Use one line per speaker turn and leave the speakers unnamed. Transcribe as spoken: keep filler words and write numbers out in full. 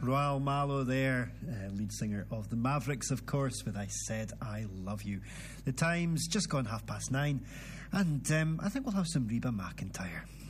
Raoul Malo there, uh, lead singer of the Mavericks, of course, with I Said I Love You. The time's just gone half past nine, and um, I think we'll have some Reba McEntire.